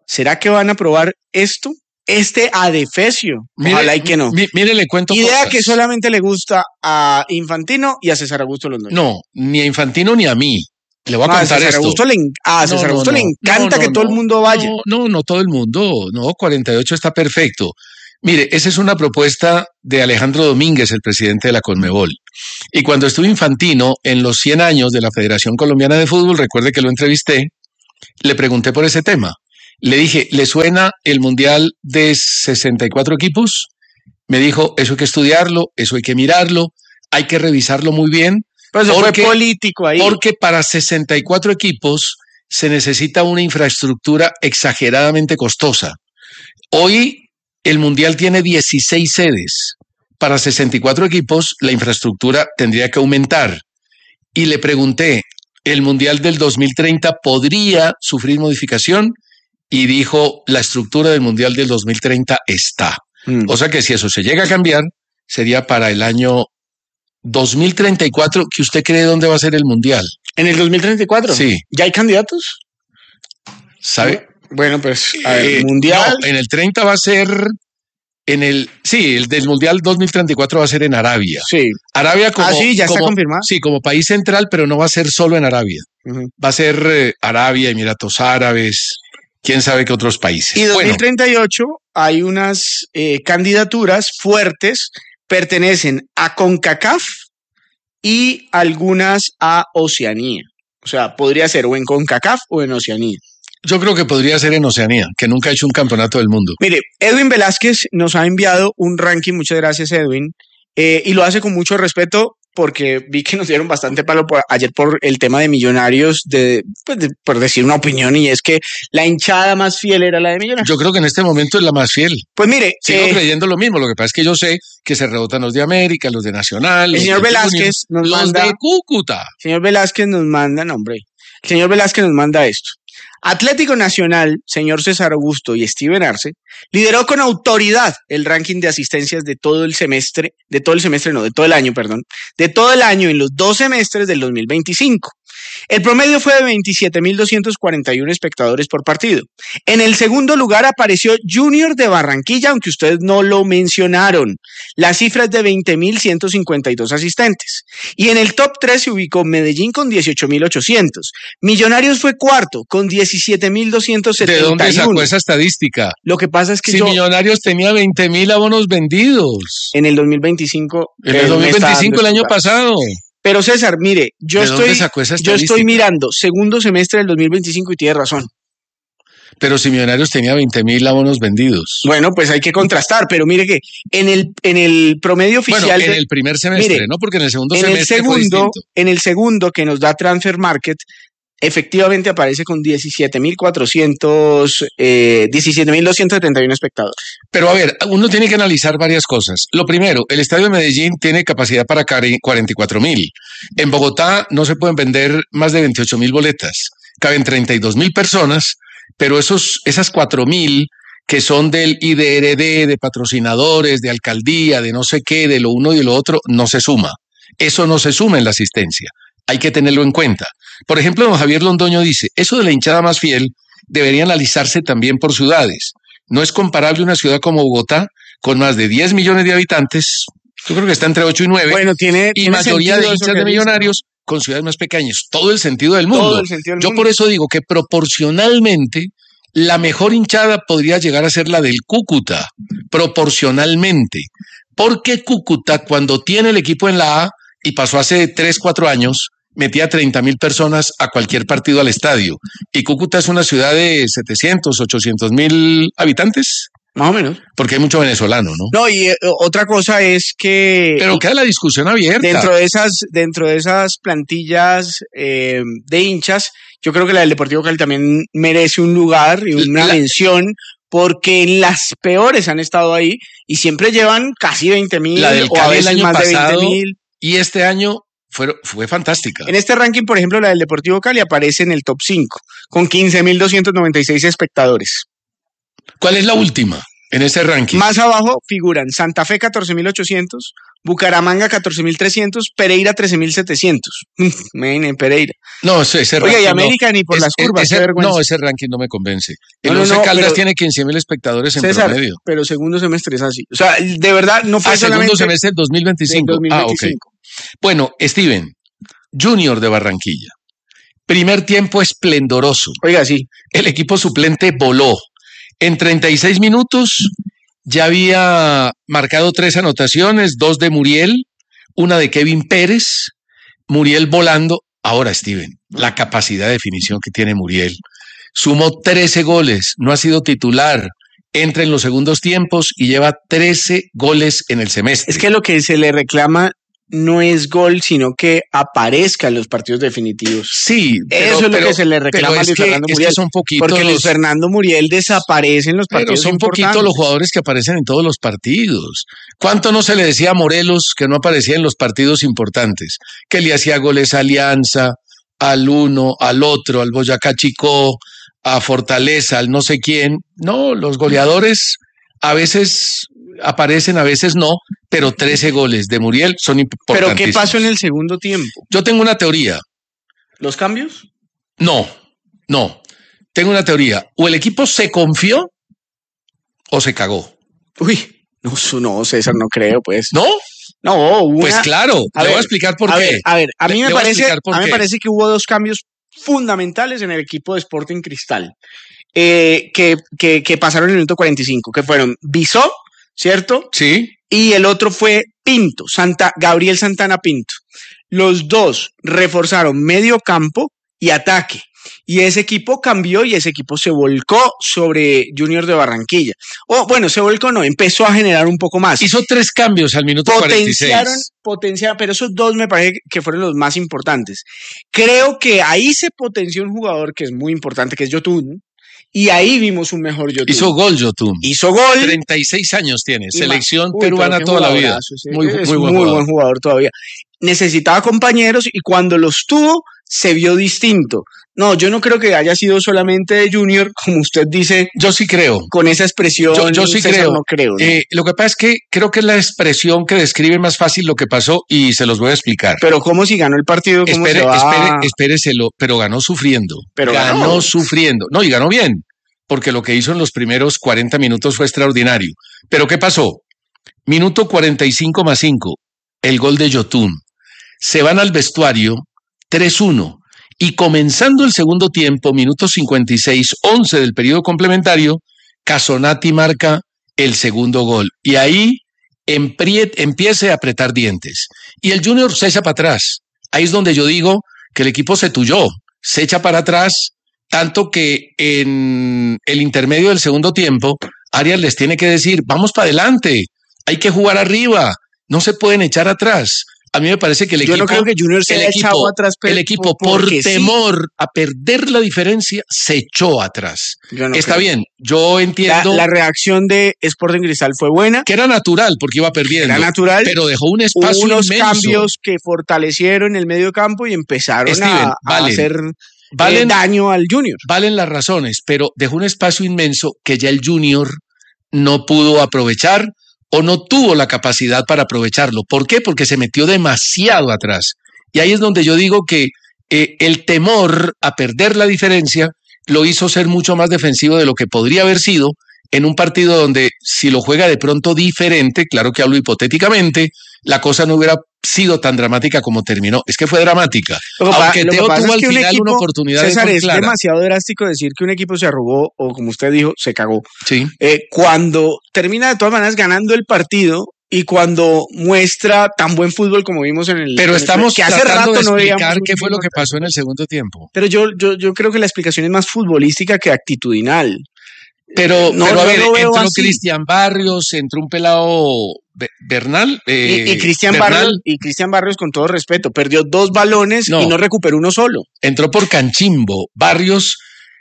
¿Será que van a aprobar esto? Este adefesio. Ojalá y que no. Mire, mire, le cuento Idea cosas. que solamente le gusta a Infantino y a César Augusto Londoño. No, ni a Infantino ni a mí. Le voy a No, contar a César esto. Augusto le, a César No, no, Augusto no, le encanta no, que no, todo no. el mundo vaya. No, no, no todo el mundo. No, cuarenta y ocho está perfecto. Mire, esa es una propuesta de Alejandro Domínguez, el presidente de la Conmebol. Y cuando estuvo Infantino en los cien años de la Federación Colombiana de Fútbol, recuerde que lo entrevisté, le pregunté por ese tema. Le dije, ¿le suena el Mundial de sesenta y cuatro equipos? Me dijo, eso hay que estudiarlo, eso hay que mirarlo, hay que revisarlo muy bien. Pues eso fue político ahí. Porque para sesenta y cuatro equipos se necesita una infraestructura exageradamente costosa. Hoy el Mundial tiene dieciséis sedes. Para sesenta y cuatro equipos la infraestructura tendría que aumentar. Y le pregunté, ¿el Mundial del dos mil treinta podría sufrir modificación? Y dijo, la estructura del Mundial del dos mil treinta está. Mm. O sea que si eso se llega a cambiar, sería para el año dos mil treinta y cuatro, ¿que usted cree dónde va a ser el Mundial? ¿En el dos mil treinta y cuatro? Sí. ¿Ya hay candidatos? ¿Sabe? Bueno, pues, a ver, Eh, Mundial. No, en el treinta va a ser, en el, sí, el del Mundial dos mil treinta y cuatro va a ser en Arabia. Sí. Arabia como... Ah, sí, ya está como, confirmado. Sí, como país central, pero no va a ser solo en Arabia. Uh-huh. Va a ser eh, Arabia, Emiratos Árabes, quién sabe qué otros países. Y dos mil treinta y ocho bueno, hay unas eh, candidaturas fuertes, pertenecen a CONCACAF y algunas a Oceanía. O sea, podría ser o en CONCACAF o en Oceanía. Yo creo que podría ser en Oceanía, que nunca ha hecho un campeonato del mundo. Mire, Edwin Velázquez nos ha enviado un ranking, muchas gracias Edwin, eh, y lo hace con mucho respeto porque vi que nos dieron bastante palo por, ayer por el tema de Millonarios, de, pues de, por decir una opinión, y es que la hinchada más fiel era la de Millonarios. Yo creo que en este momento es la más fiel. Pues mire, sigo eh, creyendo lo mismo, lo que pasa es que yo sé que se rebotan los de América, los de Nacional, el señor Velázquez Junior, nos los manda, de Cúcuta. Señor Velázquez nos manda, no hombre, el señor Velázquez nos manda esto. Atlético Nacional, señor César Augusto y Steven Arce, lideró con autoridad el ranking de asistencias de todo el semestre, de todo el semestre, no, de todo el año, perdón, de todo el año en los dos semestres del dos mil veinticinco. El promedio fue de veintisiete mil doscientos cuarenta y uno espectadores por partido. En el segundo lugar apareció Junior de Barranquilla, aunque ustedes no lo mencionaron. La cifra es de veinte mil ciento cincuenta y dos asistentes. Y en el top tres se ubicó Medellín con dieciocho mil ochocientos. Millonarios fue cuarto con diecisiete mil doscientos setenta y uno. ¿De dónde sacó esa estadística? Lo que pasa es que si yo... Millonarios tenía veinte mil abonos vendidos. En el dos mil veinticinco. En el dos mil veinticinco, el año pasado. Pero César, mire, yo ¿De estoy, dónde sacó esa yo estoy mirando segundo semestre del dos mil veinticinco y tiene razón. Pero si Millonarios tenía veinte mil abonos vendidos. Bueno, pues hay que contrastar, pero mire que en el, en el promedio oficial... Bueno, en de, el primer semestre, mire, ¿no? Porque en el segundo en semestre el segundo, fue distinto. En el segundo que nos da Transfer Market, efectivamente aparece con diecisiete mil cuatrocientos, eh, diecisiete mil doscientos setenta y uno espectadores. Pero a ver, uno tiene que analizar varias cosas. Lo primero, el Estadio de Medellín tiene capacidad para cuarenta y cuatro mil. En Bogotá no se pueden vender más de veintiocho mil boletas. Caben treinta y dos mil personas, pero esos, esas cuatro mil que son del I D R D, de patrocinadores, de alcaldía, de no sé qué, de lo uno y de lo otro, no se suma. Eso no se suma en la asistencia. Hay que tenerlo en cuenta. Por ejemplo, don Javier Londoño dice, eso de la hinchada más fiel debería analizarse también por ciudades. No es comparable una ciudad como Bogotá, con más de diez millones de habitantes, yo creo que está entre ocho y nueve, bueno, tiene, y tiene mayoría de hinchas de Millonarios dice, con ciudades más pequeñas. Todo el sentido del mundo. Todo el sentido del yo mundo. por eso digo que proporcionalmente la mejor hinchada podría llegar a ser la del Cúcuta, proporcionalmente. Porque Cúcuta, cuando tiene el equipo en la A, y pasó hace tres, cuatro años, metía treinta mil personas a cualquier partido al estadio. Y Cúcuta es una ciudad de setecientos, ochocientos mil habitantes. Más o menos. Porque hay mucho venezolano, ¿no? No, y eh, otra cosa es que... Pero queda la discusión abierta. Dentro de esas, dentro de esas plantillas eh, de hinchas, yo creo que la del Deportivo Cali también merece un lugar y una la... mención, porque en las peores han estado ahí y siempre llevan casi veinte mil. La del o Cali a veces el año más pasado, de veinte mil. Y este año fue, fue fantástica. En este ranking, por ejemplo, la del Deportivo Cali aparece en el top cinco, con quince mil doscientos noventa y seis espectadores. ¿Cuál es la última? En ese ranking. Más abajo figuran Santa Fe catorce mil ochocientos, Bucaramanga catorce mil trescientos, Pereira trece mil setecientos. Mene, Pereira. No, ese, ese Oiga, ranking y América no. ni por Es- las curvas, ese- qué vergüenza. no, ese ranking no me convence. El No, no, Once no, Caldas pero- tiene quince mil espectadores en César, promedio. pero segundo semestre es así. O sea, de verdad no fue Ah, solamente... segundo semestre del dos mil veinticinco. del dos mil Ah, veinticinco. ok. Bueno, Steven, Junior de Barranquilla. Primer tiempo esplendoroso. Oiga, sí. El equipo suplente voló. En treinta y seis minutos ya había marcado tres anotaciones, dos de Muriel, una de Kevin Pérez, Muriel volando. Ahora, Steven, la capacidad de definición que tiene Muriel. Sumó trece goles, no ha sido titular, entra en los segundos tiempos y lleva trece goles en el semestre. Es que lo que se le reclama no es gol, sino que aparezca en los partidos definitivos. Sí, pero- eso es lo pero- que se le reclama pero a es Luis que- Fernando es que Muriel. son poquitos porque Luis los- Fernando Muriel desaparece en los Pero partidos son poquitos importantes. los jugadores que aparecen en todos los partidos. ¿Cuánto no se le decía a Morelos que no aparecía en los partidos importantes? Que le hacía goles a Alianza, al uno, al otro, al Boyacá Chicó, a Fortaleza, al no sé quién. No, los goleadores a veces aparecen, a veces no, pero trece goles de Muriel son Pero importantísimos. ¿qué pasó en el segundo tiempo? Yo tengo una teoría. ¿Los cambios? No, no. Tengo una teoría. O el equipo se confió o se cagó. Uy, no, su- no, César, no creo, pues. ¿No? No, hubo Pues una- claro, A le voy ver, a explicar por a qué. ver, a ver, a mí Le- me le voy a parece, explicar por a mí me qué. parece que hubo dos cambios fundamentales en el equipo de Sporting Cristal eh, que, que, que pasaron en el minuto cuarenta y cinco, que fueron Bisó, ¿cierto? Sí. Y el otro fue Pinto, Santa, Gabriel Santana Pinto. Los dos reforzaron medio campo y ataque. Y ese equipo cambió y ese equipo se volcó sobre Junior de Barranquilla. O bueno, se volcó, no, empezó a generar un poco más. Hizo tres cambios al minuto Potenciaron, cuarenta y seis. potenciaron, pero esos dos me parece que fueron los más importantes. Creo que ahí se potenció un jugador que es muy importante, que es Yotun, y ahí vimos un mejor Yotun. Hizo gol, Yotun. Hizo gol. treinta y seis años tiene. Y Selección ma- Uy, peruana pero qué toda la vida. jugadorazo, ese- Muy, es muy buen muy jugador. buen jugador todavía. Necesitaba compañeros y cuando los tuvo se vio distinto. No, yo no creo que haya sido solamente de Junior, como usted dice. Yo sí creo. Con esa expresión. Yo, yo sí César, creo. No creo. ¿no? Eh, lo que pasa es que creo que es la expresión que describe más fácil lo que pasó y se los voy a explicar. Pero cómo si ganó el partido, cómo Espere, se va... espere, espéreselo, pero ganó sufriendo. Pero ganó, ganó. sufriendo. No, y ganó bien, porque lo que hizo en los primeros cuarenta minutos fue extraordinario. Pero ¿qué pasó? Minuto cuarenta y cinco más cinco, el gol de Yotun. Se van al vestuario tres uno. Y comenzando el segundo tiempo, minuto cincuenta y seis, once del periodo complementario, Casonati marca el segundo gol. Y ahí emprie- empiece a apretar dientes. Y el Junior se echa para atrás. Ahí es donde yo digo que el equipo se tuyó, se echa para atrás, tanto que en el intermedio del segundo tiempo, Arias les tiene que decir, vamos para adelante, hay que jugar arriba, no se pueden echar atrás. A mí me parece que el Yo equipo... no creo que Junior se el haya equipo- echado atrás, pero el equipo, por porque sí. temor a perder la diferencia, se echó atrás. Yo no Está creo. bien, yo La, entiendo la reacción de Sporting Cristal fue buena. que era natural porque iba perdiendo. Era natural. Pero dejó un Hubo espacio unos inmenso. cambios que fortalecieron el medio campo y empezaron Steven, a, a valen. hacer eh, Valen- daño al Junior. Valen las razones, pero dejó un espacio inmenso que ya el Junior no pudo aprovechar o no tuvo la capacidad para aprovecharlo. ¿Por qué? Porque se metió demasiado atrás. Y ahí es donde yo digo que eh, el temor a perder la diferencia lo hizo ser mucho más defensivo de lo que podría haber sido en un partido donde si lo juega de pronto diferente, claro que hablo hipotéticamente, la cosa no hubiera sido tan dramática como terminó. Es que fue dramática. Lo que pa- Aunque lo que Teo pasa tuvo es al que un final equipo, una oportunidad César, de gol es clara. demasiado drástico decir que un equipo se arrugó o, como usted dijo, se cagó. Sí. Eh, cuando termina de todas maneras ganando el partido y cuando muestra tan buen fútbol como vimos en el... Pero en el- estamos que hace tratando rato de no veíamos explicar un qué fue equipo lo que tan- pasó en el segundo tiempo. Pero yo, yo, yo creo que la explicación es más futbolística que actitudinal. Pero, No, pero a no ver, lo veo entró así. Cristian Barrios, entró un pelado Be- Bernal. eh, Y, y Cristian Bernal, Barrios, y Cristian Barrios, con todo respeto, perdió dos balones No. y no recuperó uno solo. entró por Canchimbo. Barrios,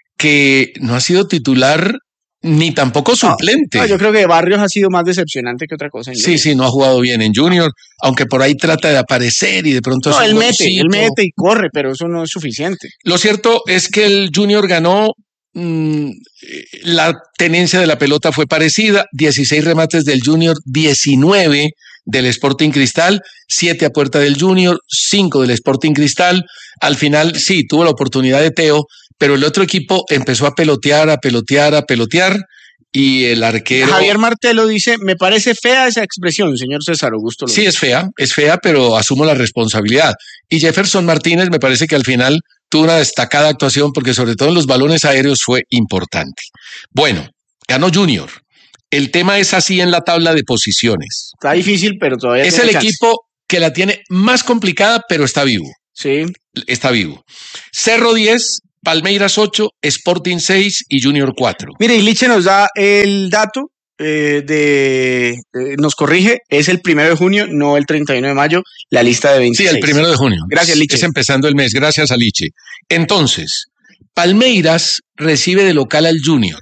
que no ha sido titular ni tampoco suplente. No, yo creo que Barrios ha sido más decepcionante que otra cosa. en Sí, Junior. sí, no ha jugado bien en Junior, aunque por ahí trata de aparecer y de pronto No, hace un él mete, golcito. él mete y corre, pero eso no es suficiente. Lo cierto es que el Junior ganó mmm, la tenencia de la pelota fue parecida, dieciséis remates del Junior, diecinueve del Sporting Cristal, siete a puerta del Junior, cinco del Sporting Cristal. Al final sí, tuvo la oportunidad de Teo, pero el otro equipo empezó a pelotear, a pelotear, a pelotear, y el arquero... Javier Martelo dice, me parece fea esa expresión, señor César Augusto. Sí, es fea, es fea, pero asumo la responsabilidad. Y Jefferson Martínez me parece que al final tuvo una destacada actuación porque sobre todo en los balones aéreos fue importante. Bueno, ganó Junior. El tema es así en la tabla de posiciones. Está difícil, pero todavía es tiene el chance. equipo que la tiene más complicada, pero está vivo. Sí. Está vivo. Cerro diez, Palmeiras ocho, Sporting seis y Junior cuatro. Mire, y Liche nos da el dato eh, de, eh, nos corrige, es el primero de junio, no el treinta y uno de mayo, la lista de veintiséis. Sí, el primero de junio. Gracias, Liche. Es empezando el mes, gracias a Liche. Entonces, Palmeiras recibe de local al Junior.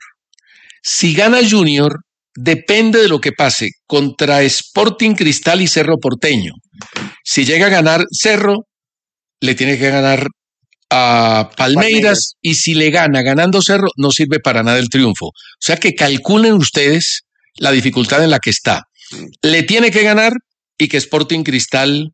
Si gana Junior, depende de lo que pase contra Sporting Cristal y Cerro Porteño. Si llega a ganar Cerro, le tiene que ganar a Palmeiras, Palmeiras, y si le gana ganando Cerro, no sirve para nada el triunfo. O sea que calculen ustedes la dificultad en la que está. Le tiene que ganar y que Sporting Cristal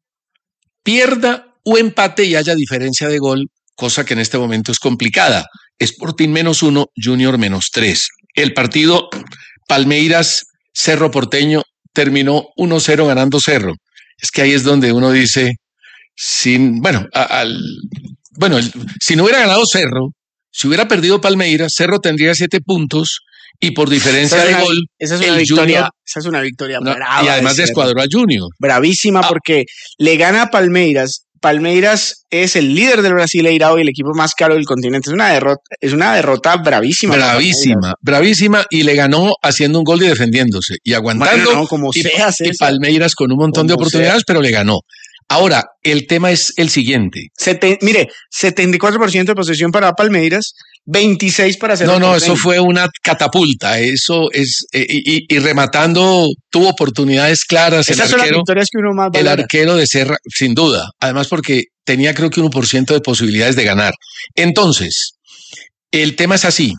pierda o empate y haya diferencia de gol, cosa que en este momento es complicada. Sporting menos uno, Junior menos tres. El partido Palmeiras Cerro Porteño terminó uno cero ganando Cerro. Es que ahí es donde uno dice, sin, bueno, a, al, bueno, el, si no hubiera ganado Cerro, si hubiera perdido Palmeiras, Cerro tendría siete puntos y por diferencia de una, gol, esa es una el victoria, Junior, esa es una victoria no, brava. y además de descuadró a Junior. Bravísima ah. porque le gana a Palmeiras. Palmeiras es el líder del Brasileirao y el equipo más caro del continente. Es una derrota, es una derrota bravísima. Bravísima, bravísima, y le ganó haciendo un gol y defendiéndose y aguantando. Bueno, no, como y, sea, y Palmeiras con un montón de oportunidades, sea. Pero le ganó. Ahora, el tema es el siguiente. Sete, mire, setenta y cuatro por ciento de posesión para Palmeiras, veintiséis para Cerro No, no, Porteño. eso fue una catapulta. Eso es, eh, y, y rematando, tuvo oportunidades claras. Esas el son arquero, las victorias que uno más El valora. arquero de Serra, sin duda. Además, porque tenía creo que uno por ciento de posibilidades de ganar. Entonces, el tema es así.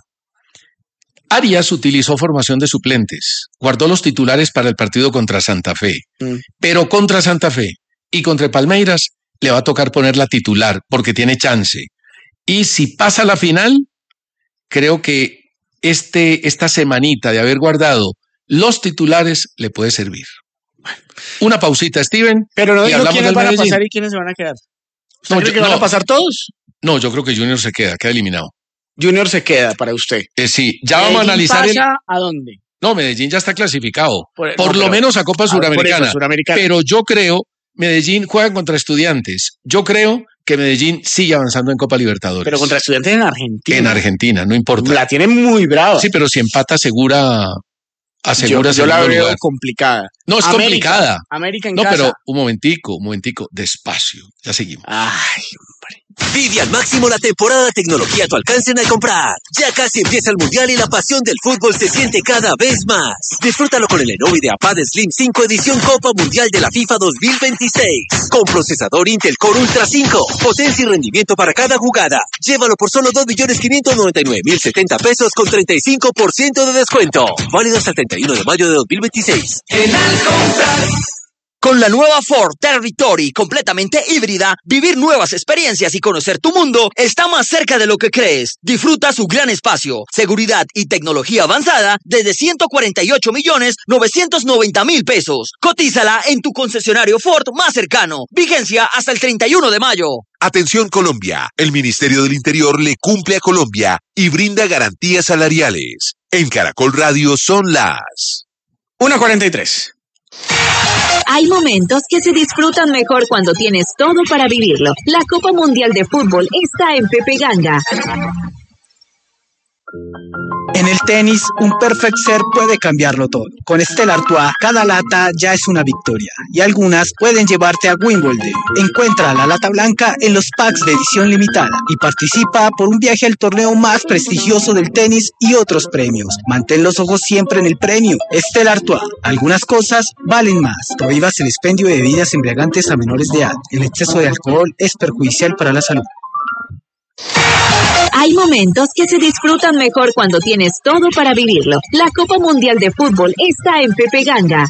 Arias utilizó formación de suplentes, guardó los titulares para el partido contra Santa Fe, mm. pero contra Santa Fe y contra Palmeiras le va a tocar poner la titular porque tiene chance. Y si pasa la final, creo que este, esta semanita de haber guardado los titulares le puede servir. Una pausita, Steven. Pero no y digo quiénes van Medellín. a pasar y quiénes se van a quedar. ¿Usted No, cree yo, que van no, a pasar todos? No, yo creo que Junior se queda, queda eliminado. Junior se queda para usted. Eh, sí, ya vamos a analizar. ¿Pasa el... a dónde? No, Medellín ya está clasificado. Por, Por no, lo menos a Copa a, Suramericana. eso, Suramericana. Pero yo creo, Medellín juega contra Estudiantes. Yo creo que Medellín sigue avanzando en Copa Libertadores. Pero contra Estudiantes en Argentina. En Argentina, no importa. La tiene muy brava. Sí, pero si empata asegura, asegura yo, yo la veo lugar. complicada. No, es América, complicada. América en no, casa. pero un momentico, un momentico, despacio. Ya seguimos. Ay, hombre. Vive al máximo la temporada de tecnología a tu alcance en Alcomprar. Ya casi empieza el Mundial y la pasión del fútbol se siente cada vez más. Disfrútalo con el Lenovo IdeaPad Slim cinco edición Copa Mundial de la FIFA dos mil veintiséis. Con procesador Intel Core Ultra cinco. Potencia y rendimiento para cada jugada. Llévalo por solo dos millones quinientos noventa y nueve mil setenta pesos con treinta y cinco por ciento de descuento. Válido hasta el treinta y uno de mayo de dos mil veintiséis. En Alcomprar. Con la nueva Ford Territory completamente híbrida, vivir nuevas experiencias y conocer tu mundo está más cerca de lo que crees. Disfruta su gran espacio, seguridad y tecnología avanzada desde ciento cuarenta y ocho millones novecientos noventa mil pesos. Cotízala en tu concesionario Ford más cercano. Vigencia hasta el treinta y uno de mayo. Atención Colombia, el Ministerio del Interior le cumple a Colombia y brinda garantías salariales. En Caracol Radio son las una cuarenta y tres. Hay momentos que se disfrutan mejor cuando tienes todo para vivirlo. La Copa Mundial de Fútbol está en Pepe Ganga. En el tenis, un perfect serve puede cambiarlo todo. Con Stella Artois, cada lata ya es una victoria. Y algunas pueden llevarte a Wimbledon. Encuentra la lata blanca en los packs de edición limitada y participa por un viaje al torneo más prestigioso del tenis y otros premios. Mantén los ojos siempre en el premio. Stella Artois, algunas cosas valen más. Prohíbas el expendio de bebidas embriagantes a menores de edad. El exceso de alcohol es perjudicial para la salud. Hay momentos que se disfrutan mejor cuando tienes todo para vivirlo. La Copa Mundial de Fútbol está en Pepe Ganga.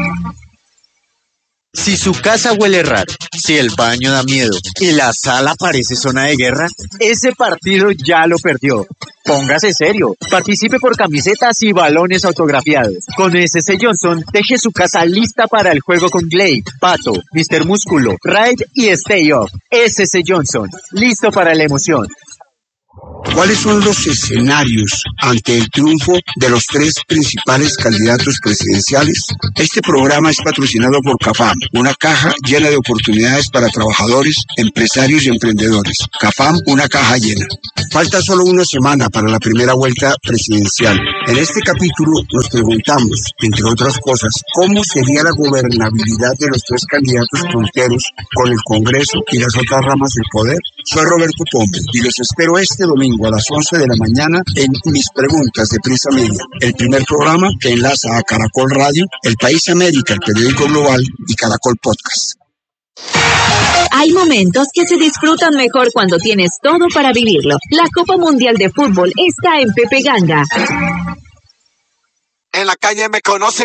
Si su casa huele raro, si el baño da miedo y la sala parece zona de guerra, ese partido ya lo perdió. Póngase serio, participe por camisetas y balones autografiados. Con S C Johnson, deje su casa lista para el juego con Glade, Pato, mister Músculo, Ride y Stay Off. S C Johnson, listo para la emoción. ¿Cuáles son los escenarios ante el triunfo de los tres principales candidatos presidenciales? Este programa es patrocinado por CAFAM, una caja llena de oportunidades para trabajadores, empresarios y emprendedores. CAFAM, una caja llena. Falta solo una semana para la primera vuelta presidencial. En este capítulo nos preguntamos, entre otras cosas, cómo sería la gobernabilidad de los tres candidatos punteros con el Congreso y las otras ramas del poder. Soy Roberto Pombe y los espero este domingo a las once de la mañana en Mis Preguntas de Prisa Media, el primer programa que enlaza a Caracol Radio, El País América, el periódico global y Caracol Podcast. Hay momentos que se disfrutan mejor cuando tienes todo para vivirlo. La Copa Mundial de Fútbol está en Pepe Ganga. En la calle me conocen